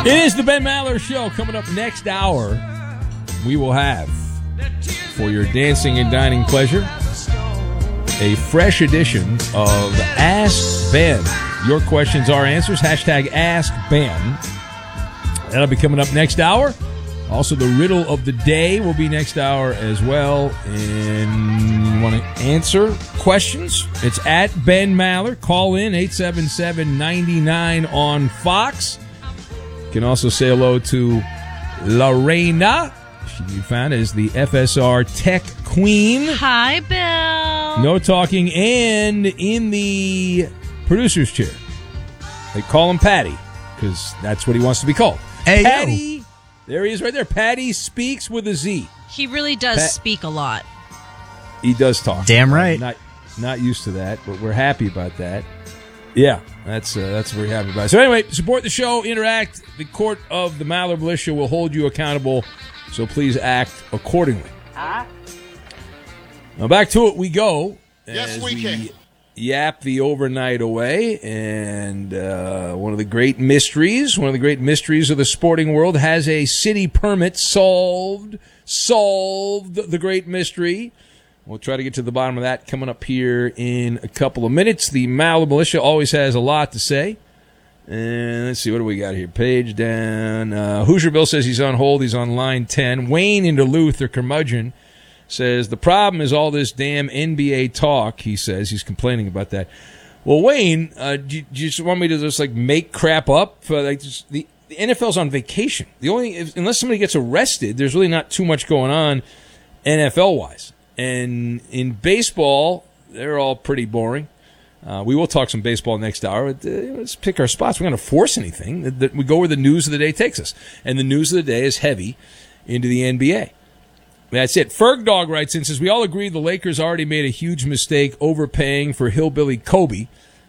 It is the Ben Maller Show. Coming up next hour, we will have, for your dancing and dining pleasure, a fresh edition of Ask Ben. Your questions, our answers. Hashtag Ask Ben. That'll be coming up next hour. Also, the riddle of the day will be next hour as well. And you want to answer questions? It's at Ben Maller. Call in 877-99 on Fox. You can also say hello to Lorena. She be found as the FSR Tech Queen. Hi, Bill. No talking. And in the producer's chair, they call him Patty because that's what he wants to be called. Hey, Patty. yo. There he is right there. Patty speaks with a Z. He really does speak a lot. He does talk. Damn right. Not used to that, but we're happy about that. Yeah, that's very happy about it. So anyway, support the show, interact. The court of the Maller Militia will hold you accountable, so please act accordingly. Now back to it we go. Yes, we can. Yap the overnight away, and one of the great mysteries of the sporting world has a city permit solved the great mystery. We'll try to get to the bottom of that coming up here in a couple of minutes. The Maller Militia always has a lot to say. And let's see, what do we got here? Page down. Hoosier Bill says he's on hold. He's on line 10. Wayne in Duluth, or Curmudgeon, says the problem is all this damn NBA talk, he says. He's complaining about that. Well, Wayne, do you just want me to just make crap up? The NFL's on vacation. Unless somebody gets arrested, there's really not too much going on NFL-wise. And in baseball, they're all pretty boring. We will talk some baseball next hour. But, let's pick our spots. We're not going to force anything. We go where the news of the day takes us. And the news of the day is heavy into the NBA. That's it. Ferg Dog writes in, says, we all agree the Lakers already made a huge mistake overpaying for Hillbilly Kobe.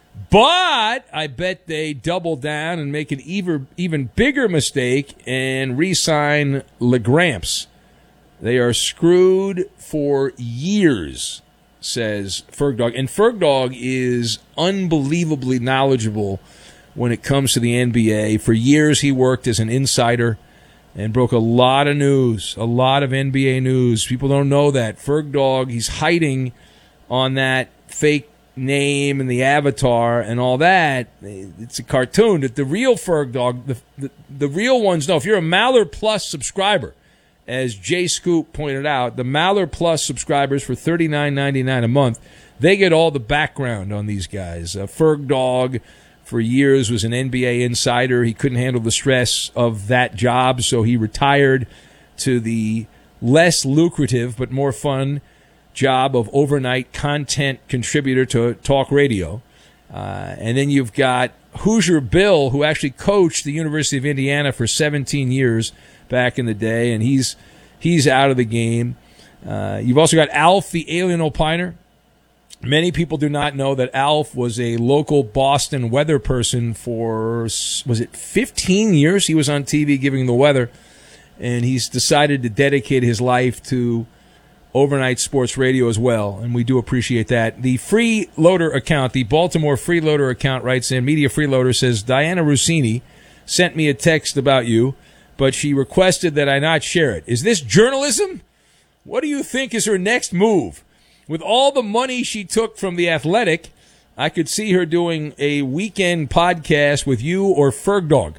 But I bet they double down and make an even bigger mistake and re-sign LeGramps. They are screwed for years, says Ferg Dog. And Ferg Dog is unbelievably knowledgeable when it comes to the NBA. For years he worked as an insider and broke a lot of news, a lot of NBA news. People don't know that. Ferg Dog, he's hiding on that fake name and the avatar and all that. It's a cartoon. The real Ferg Dog, the real ones know. If you're a Maller Plus subscriber, as Jay Scoop pointed out, the Maller Plus subscribers for $39.99 a month, they get all the background on these guys. Ferg Dog, for years, was an NBA insider. He couldn't handle the stress of that job, so he retired to the less lucrative but more fun job of overnight content contributor to talk radio. And then you've got Hoosier Bill, who actually coached the University of Indiana for 17 years back in the day, and he's out of the game. You've also got Alf, the alien opiner. Many people do not know that Alf was a local Boston weather person for, was it 15 years? He was on TV giving the weather, and he's decided to dedicate his life to overnight sports radio as well, and we do appreciate that. The Freeloader account, the Baltimore Freeloader account, writes in, Media Freeloader says, Diana Rossini sent me a text about you, but she requested that I not share it. Is this journalism? What do you think is her next move? With all the money she took from The Athletic, I could see her doing a weekend podcast with you or Ferg Dog.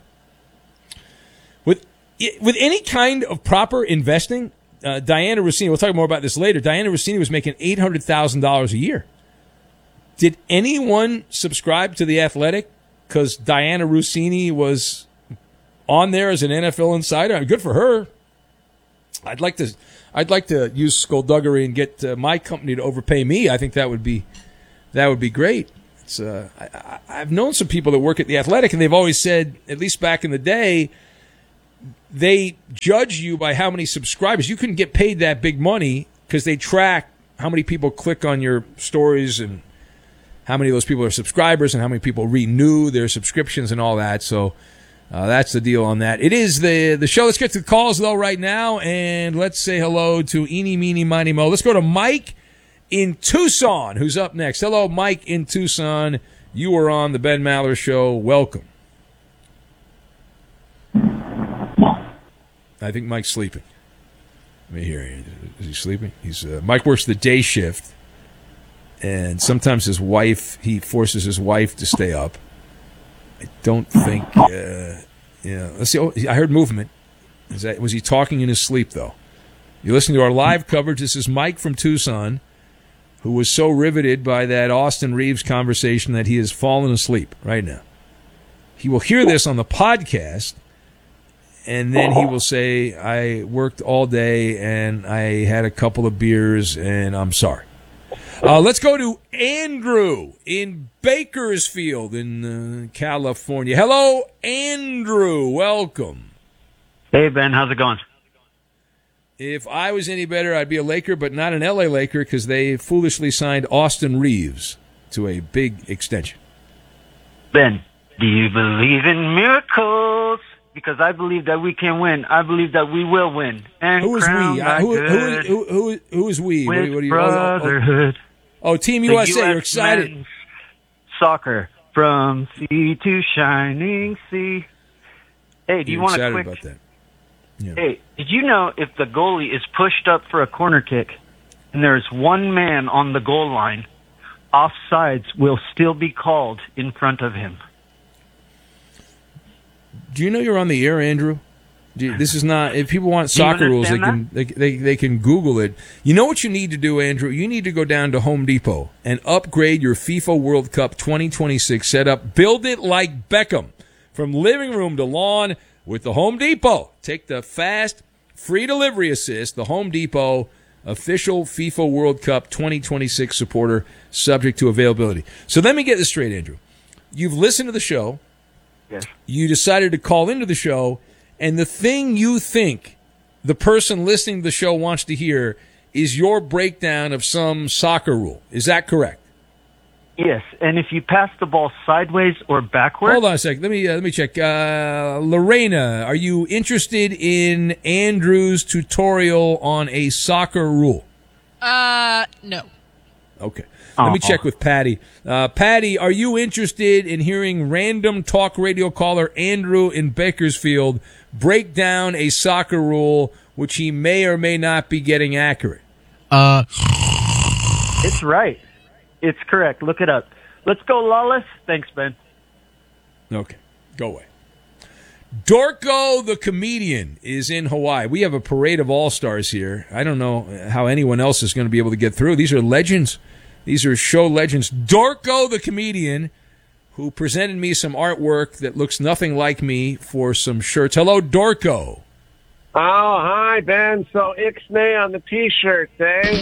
With any kind of proper investing, Diana Rossini, we'll talk more about this later, Diana Rossini was making $800,000 a year. Did anyone subscribe to The Athletic because Diana Rossini was on there as an NFL insider? I mean, good for her. I'd like to use skullduggery and get my company to overpay me. I think that would be great. It's I've known some people that work at The Athletic, and they've always said, at least back in the day, they judge you by how many subscribers. You couldn't get paid that big money because they track how many people click on your stories and how many of those people are subscribers and how many people renew their subscriptions and all that. So that's the deal on that. It is the show. Let's get to the calls, though, right now, and let's say hello to Eeny, Meeny, Miny, Mo. Let's go to Mike in Tucson, who's up next. Hello, Mike in Tucson. You are on the Ben Maller Show. Welcome. I think Mike's sleeping. Let me hear. Is he sleeping? Mike works the day shift, and sometimes he forces his wife to stay up. I don't think. Let's see. Oh, I heard movement. Was he talking in his sleep though? You're listening to our live coverage. This is Mike from Tucson, who was so riveted by that Austin Reeves conversation that he has fallen asleep right now. He will hear this on the podcast, and then he will say, I worked all day, and I had a couple of beers, and I'm sorry. Let's go to Andrew in Bakersfield in California. Hello, Andrew. Welcome. Hey, Ben. How's it going? If I was any better, I'd be a Laker, but not an L.A. Laker because they foolishly signed Austin Reeves to a big extension. Ben, do you believe in miracles? Because I believe that we can win. I believe that we will win. And who is we? Who is we? With what are you, brotherhood. Team USA. You're excited. Men's soccer from sea to shining sea. Hey, do you want a quick? About that? Yeah. Hey, did you know if the goalie is pushed up for a corner kick and there is one man on the goal line, offsides will still be called in front of him? Do you know you're on the air, Andrew? This is not. If people want soccer rules, they can Google it. You know what you need to do, Andrew? You need to go down to Home Depot and upgrade your FIFA World Cup 2026 setup. Build it like Beckham, from living room to lawn with the Home Depot. Take the fast, free delivery assist. The Home Depot official FIFA World Cup 2026 supporter, subject to availability. So let me get this straight, Andrew. You've listened to the show. Yes. You decided to call into the show, and the thing you think the person listening to the show wants to hear is your breakdown of some soccer rule. Is that correct? Yes, and if you pass the ball sideways or backwards... Hold on a second. Let me check. Lorena, are you interested in Andrew's tutorial on a soccer rule? No. Okay. Let me check with Patty. Patty, are you interested in hearing random talk radio caller Andrew in Bakersfield break down a soccer rule which he may or may not be getting accurate? It's right. It's correct. Look it up. Let's go, Lawless. Thanks, Ben. Okay. Go away. Dorco the comedian is in Hawaii. We have a parade of all-stars here. I don't know how anyone else is going to be able to get through. These are legends. These are show legends. Dorco the comedian, who presented me some artwork that looks nothing like me for some shirts. Hello, Dorco. Oh, hi, Ben. So, Ixnay on the T-shirts, eh?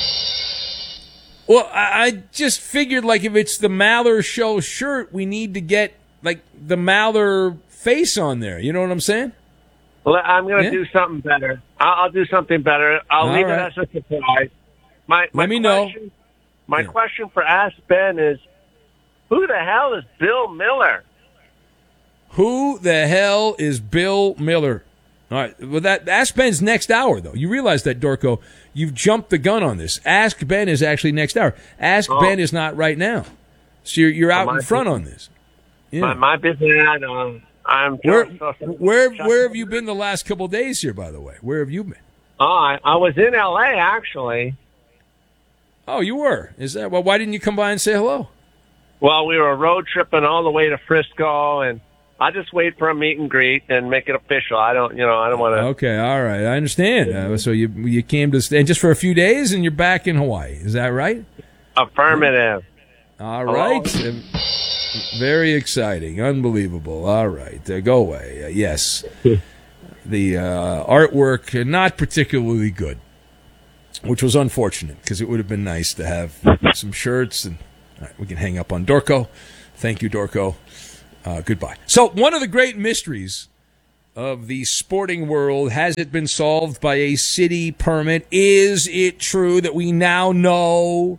Well, I just figured, like, if it's the Maller Show shirt, we need to get, like, the Maller face on there. You know what I'm saying? Well, I'm going to do something better. I'll do something better. I'll leave it as a surprise. Let me know. My question for Ask Ben is, who the hell is Bill Miller? Who the hell is Bill Miller? All right. Well, that Ask Ben's next hour, though. You realize that, Dorco. You've jumped the gun on this. Ask Ben is actually next hour. Ask Ben is not right now. So you're out in front on this. Yeah. My business, I'm where have you been the last couple of days here, by the way? Where have you been? Oh, I was in L.A., actually. Oh, you were? Is that? Well, why didn't you come by and say hello? Well, we were road tripping all the way to Frisco, and I just wait for a meet and greet and make it official. I don't want to. Okay, all right, I understand. So you came to stay just for a few days, and you're back in Hawaii. Is that right? Affirmative. All right. Very exciting, unbelievable. All right, go away. Yes, the artwork not particularly good, which was unfortunate because it would have been nice to have some shirts, and all right, we can hang up on Dorco. Thank you, Dorco. Goodbye. So one of the great mysteries of the sporting world, has it been solved by a city permit? Is it true that we now know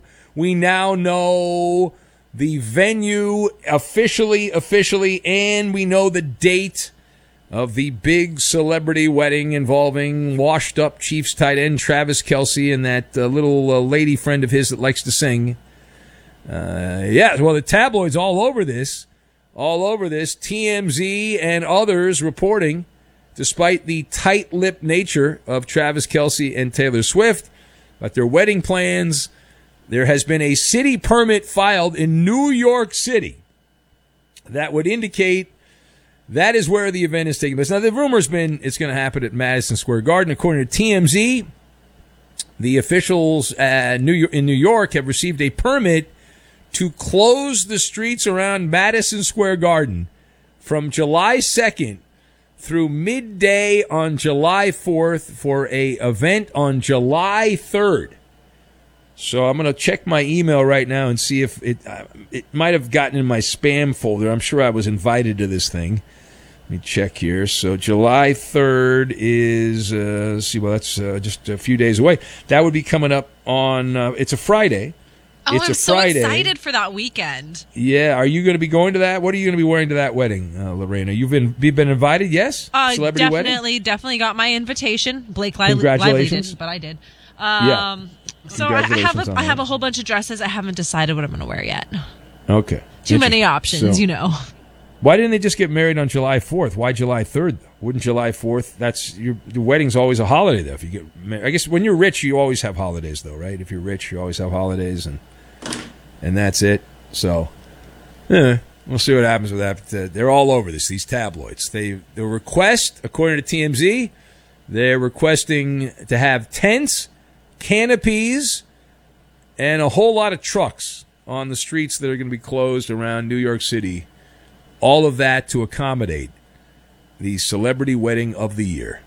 the venue officially, and we know the date of the big celebrity wedding involving washed-up Chiefs tight end Travis Kelce and that little lady friend of his that likes to sing. Well, the tabloids all over this. TMZ and others reporting despite the tight-lipped nature of Travis Kelce and Taylor Swift, about their wedding plans. There has been a city permit filed in New York City that would indicate that is where the event is taking place. Now, the rumor's been it's going to happen at Madison Square Garden. According to TMZ, the officials in New York have received a permit to close the streets around Madison Square Garden from July 2nd through midday on July 4th for a event on July 3rd. So I'm going to check my email right now and see if it might have gotten in my spam folder. I'm sure I was invited to this thing. Let me check here. So July 3rd is, that's just a few days away. That would be coming up on, it's a Friday. Oh, it's I'm a so Friday. excited for that weekend. Yeah, are you going to be going to that? What are you going to be wearing to that wedding, Lorena? You've been invited? Yes. Celebrity wedding? Definitely got my invitation. Blake Lively Congratulations. did, but I did. Yeah. So I have a whole bunch of dresses. I haven't decided what I'm going to wear yet. Okay. Too many options, Why didn't they just get married on July 4th? Why July 3rd? Wouldn't July 4th? The wedding's always a holiday, though. If you get married, I guess when you're rich, you always have holidays, though, right? If you're rich, you always have holidays, and that's it. So, we'll see what happens with that. But, they're all over this. These tabloids. The request, according to TMZ, they're requesting to have tents, canopies, and a whole lot of trucks on the streets that are going to be closed around New York City. All of that to accommodate the celebrity wedding of the year.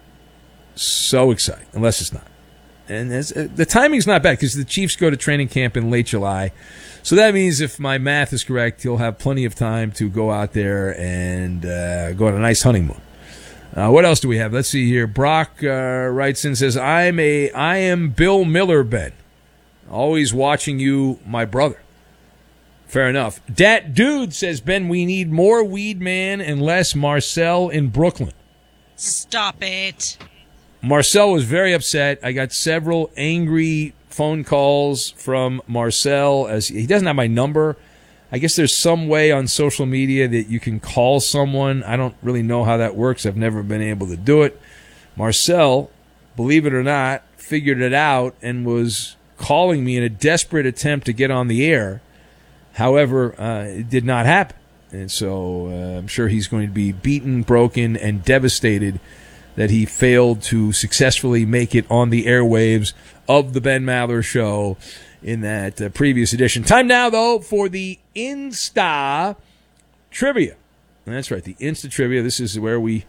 So exciting, unless it's not. And the timing's not bad because the Chiefs go to training camp in late July. So that means if my math is correct, he'll have plenty of time to go out there and go on a nice honeymoon. What else do we have? Let's see here. Brock writes in and says, I am Bill Miller, Ben. Always watching you, my brother. Fair enough. Dat Dude says, Ben, we need more Weed Man and less Marcel in Brooklyn. Stop it. Marcel was very upset. I got several angry phone calls from Marcel. As he doesn't have my number. I guess there's some way on social media that you can call someone. I don't really know how that works. I've never been able to do it. Marcel, believe it or not, figured it out and was calling me in a desperate attempt to get on the air. However, it did not happen. And so I'm sure he's going to be beaten, broken, and devastated that he failed to successfully make it on the airwaves of the Ben Maller Show in that previous edition. Time now, though, for the Insta Trivia. That's right, the Insta Trivia. This is where we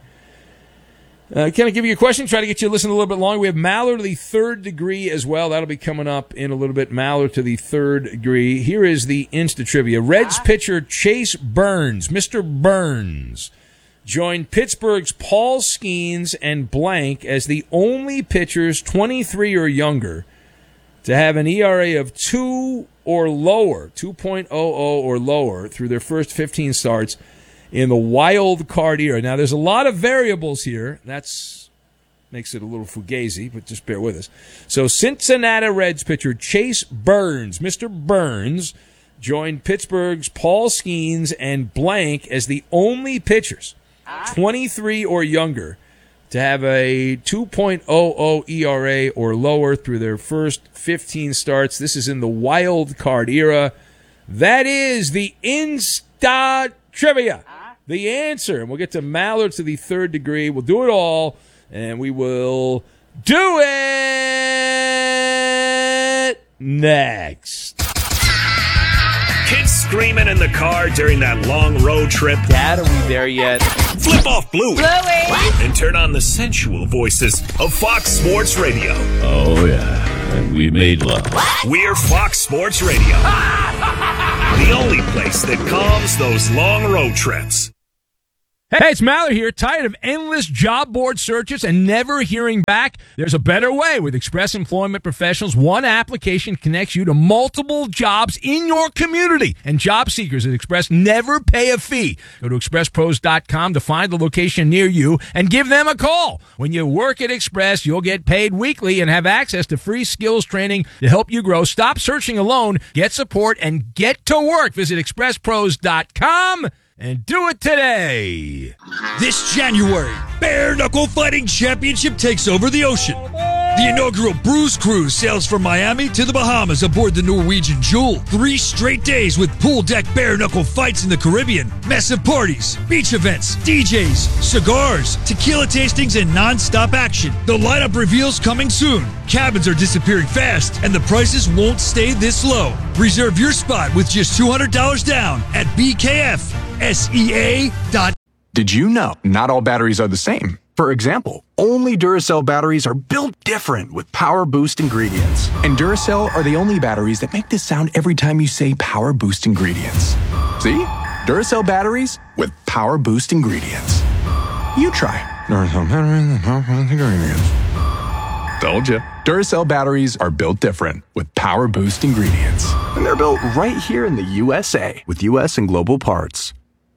can I give you a question? Try to get you to listen a little bit longer. We have Maller to the third degree as well. That'll be coming up in a little bit. Maller to the third degree. Here is the Insta Trivia. Reds pitcher Chase Burns, Mr. Burns, joined Pittsburgh's Paul Skeens and blank as the only pitchers 23 or younger to have an ERA of 2 or lower, 2.00 or lower through their first 15 starts in the wild card era. Now, there's a lot of variables here. That's makes it a little fugazi, but just bear with us. So, Cincinnati Reds pitcher Chase Burns, Mr. Burns, joined Pittsburgh's Paul Skeens and blank as the only pitchers 23 or younger to have a 2.00 ERA or lower through their first 15 starts. This is in the wild card era. That is the Insta Trivia. The answer, and we'll get to Maller to the third degree. We'll do it all, and we will do it next. Kids screaming in the car during that long road trip. Dad, are we there yet? Flip off Bluey. And turn on the sensual voices of Fox Sports Radio. Oh, yeah. And we made love. We're Fox Sports Radio. The only place that calms those long road trips. Hey, it's Maller here. Tired of endless job board searches and never hearing back? There's a better way. With Express Employment Professionals, one application connects you to multiple jobs in your community. And job seekers at Express never pay a fee. Go to expresspros.com to find the location near you and give them a call. When you work at Express, you'll get paid weekly and have access to free skills training to help you grow. Stop searching alone. Get support and get to work. Visit expresspros.com and do it today. This January, Bare Knuckle Fighting Championship takes over the ocean. The inaugural Bruise Cruise sails from Miami to the Bahamas aboard the Norwegian Jewel. 3 straight days with pool deck bare knuckle fights in the Caribbean, massive parties, beach events, DJs, cigars, tequila tastings, and non-stop action. The lineup reveals coming soon. Cabins are disappearing fast, and the prices won't stay this low. Reserve your spot with just $200 down at BKFSEA.com. Did you know not all batteries are the same? For example, only Duracell batteries are built different with Power Boost ingredients. And Duracell are the only batteries that make this sound every time you say Power Boost ingredients. See? Duracell batteries with Power Boost ingredients. You try Duracell batteries with Power Boost ingredients. Told you. Duracell batteries are built different with Power Boost ingredients. And they're built right here in the USA with US and global parts.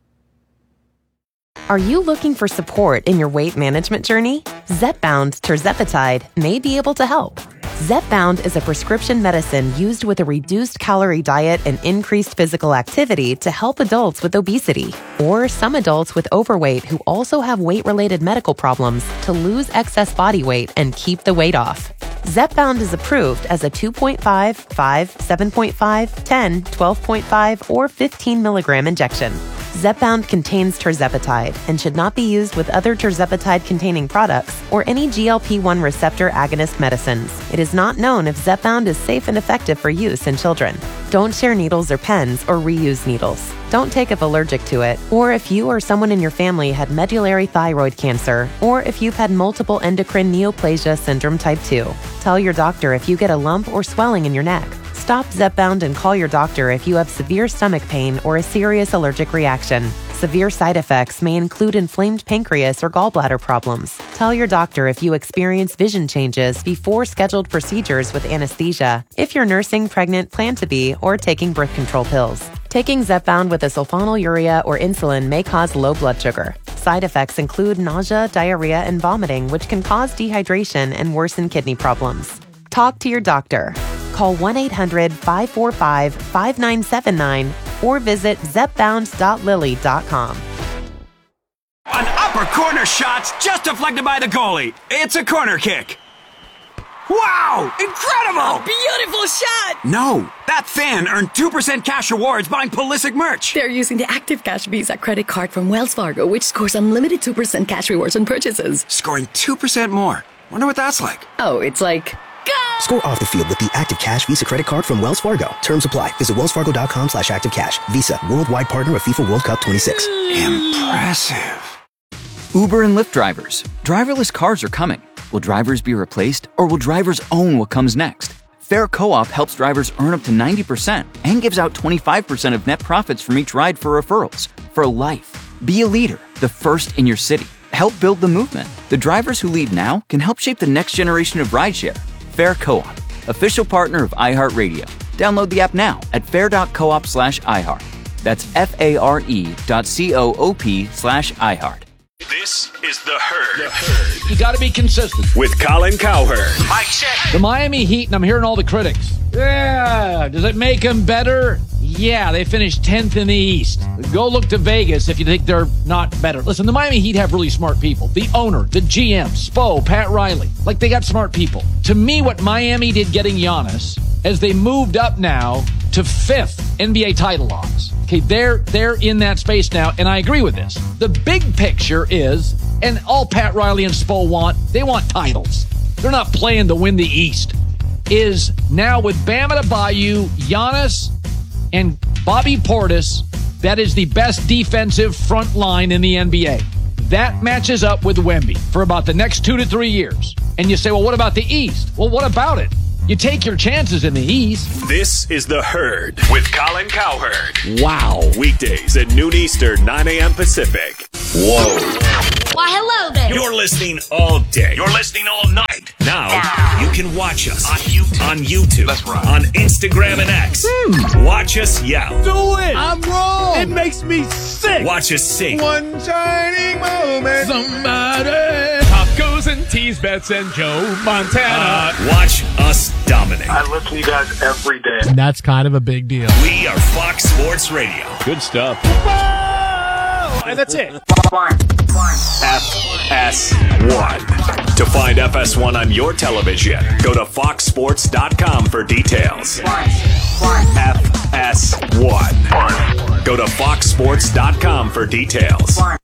Are you looking for support in your weight management journey? Zepbound tirzepatide may be able to help. Zepbound is a prescription medicine used with a reduced calorie diet and increased physical activity to help adults with obesity or some adults with overweight who also have weight-related medical problems to lose excess body weight and keep the weight off. Zepbound is approved as a 2.5, 5, 7.5, 10, 12.5, or 15 milligram injection. Zepbound contains tirzepatide and should not be used with other tirzepatide-containing products or any GLP-1 receptor agonist medicines. It is not known if Zepbound is safe and effective for use in children. Don't share needles or pens or reuse needles. Don't take if allergic to it, or if you or someone in your family had medullary thyroid cancer, or if you've had multiple endocrine neoplasia syndrome type 2. Tell your doctor if you get a lump or swelling in your neck. Stop Zepbound and call your doctor if you have severe stomach pain or a serious allergic reaction. Severe side effects may include inflamed pancreas or gallbladder problems. Tell your doctor if you experience vision changes before scheduled procedures with anesthesia, if you're nursing, pregnant, plan to be, or taking birth control pills. Taking Zepbound with a sulfonylurea or insulin may cause low blood sugar. Side effects include nausea, diarrhea, and vomiting, which can cause dehydration and worsen kidney problems. Talk to your doctor. Call 1-800-545-5979 or visit zepbound.lily.com. An upper corner shot's just deflected by the goalie. It's a corner kick. Wow! Incredible! A beautiful shot! No, that fan earned 2% cash rewards buying Pulisic merch. They're using the Active Cash Visa credit card from Wells Fargo, which scores unlimited 2% cash rewards on purchases. Scoring 2% more. Wonder what that's like. Oh, it's like... Go! Score off the field with the Active Cash Visa credit card from Wells Fargo. Terms apply. Visit wellsfargo.com/activecash. Visa, worldwide partner of FIFA World Cup 26. Impressive. Uber and Lyft drivers. Driverless cars are coming. Will drivers be replaced, or will drivers own what comes next? Fair Co-op helps drivers earn up to 90% and gives out 25% of net profits from each ride for referrals. For life. Be a leader, the first in your city. Help build the movement. The drivers who lead now can help shape the next generation of rideshare. Fair Co-op, official partner of iHeartRadio. Download the app now at fair.coop/iHeart. That's FARE.coop/iHeart. This is The Herd. You got to be consistent. With Colin Cowherd. Mike check. The Miami Heat, and I'm hearing all the critics. Yeah, does it make them better? Yeah, they finished 10th in the East. Go look to Vegas if you think they're not better. Listen, the Miami Heat have really smart people. The owner, the GM, Spo, Pat Riley. Like, they got smart people. To me, what Miami did getting Giannis, as they moved up now to 5th NBA title odds. Okay, they're in that space now, and I agree with this. The big picture is, and all Pat Riley and Spo want, they want titles. They're not playing to win the East. Is now with Bam Adebayo, Giannis, and Bobby Portis, that is the best defensive front line in the NBA. That matches up with Wemby for about the next 2 to 3 years. And you say, well, what about the East? Well, what about it? You take your chances in the East. This is The Herd with Colin Cowherd. Wow. Weekdays at noon Eastern, 9 a.m. Pacific. Whoa. Why, hello there. You're listening all day. You're listening all night. Now you can watch us on YouTube. That's right. On Instagram and X. Watch us yell. Do it! I'm wrong. It makes me sick. Watch us sing. One shining moment. Somebody. Tacos and tease bets and Joe Montana. Watch us dominate. I listen to you guys every day. And that's kind of a big deal. We are Fox Sports Radio. Good stuff. and that's it. FS1. To find FS1 on your television, go to foxsports.com for details. FS1. Go to foxsports.com for details.